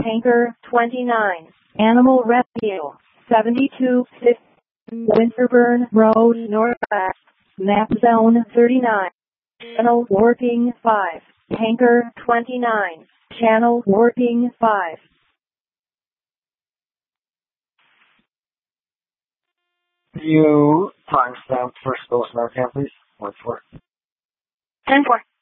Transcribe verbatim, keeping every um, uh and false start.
Tanker twenty-nine, Animal Rescue, seventy-two fifty, Winterburn Road Northwest, Map Zone thirty-nine, Channel Warping five, Tanker twenty-nine, Channel Warping five. You timestamp first dose Narcan, please. Wait for it. ten four.